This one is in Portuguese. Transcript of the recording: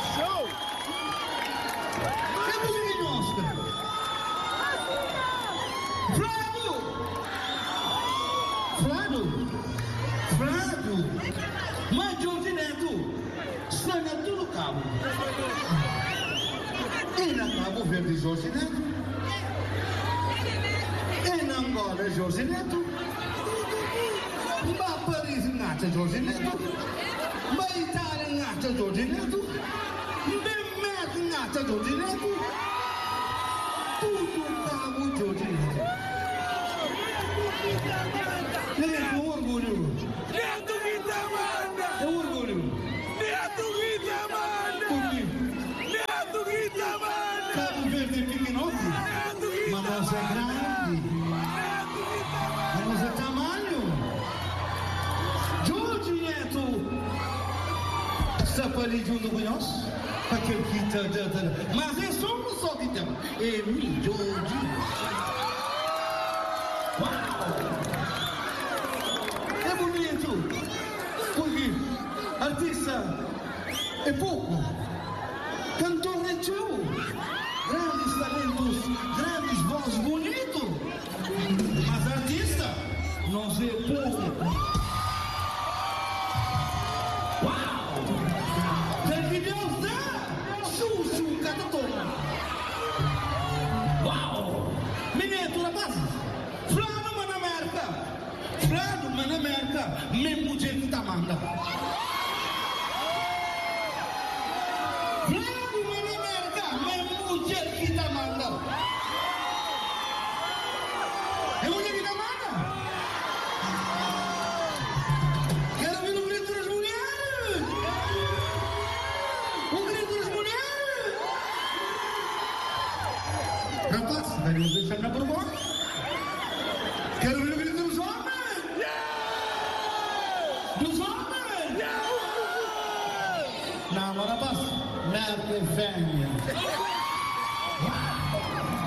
Show! Que música nossa? Flávio! Mas Jorge Neto, está na tudo cabo. E na Cabo Verde Jorge Neto. E na Angola Jorge Neto. Ma Paris ngata Jorge Neto. Ma Itália ngata Jorge Neto. México ngata Jorge Neto. Tudo cabo Jorge Neto. Neto, orgulho. Neto Guita manda! É orgulho. Neto Guita manda! Por quê? Neto Guita manda! Cabo Verde é pequenote, Neto Guita mas nós é grande. Neto Guita manda! Mas é tamanho. Jorge Neto está para ali junto com nós. Aquele que está. Mas é só um só que tem. É mim, Jorge. Uau! É bonito. Porque artista é pouco. Cantor é show. Grandes talentos, grandes vozes, bonito. Mas artista não é pouco. Uau! Tem que Deus dá. Chuchu, catatona. Uau! Miniatura base. Flávio na América, mesmo jeito que tá mandando. Flávio na América, mesmo jeito que tá mandando. É o jeito que tá mandando. Quero ouvir o grito das mulheres. O grito das mulheres. Rapaz, vai nos deixar na borbona. Quero ouvir o grito dos homens. Dos homens! Não, rapaz, merda velha.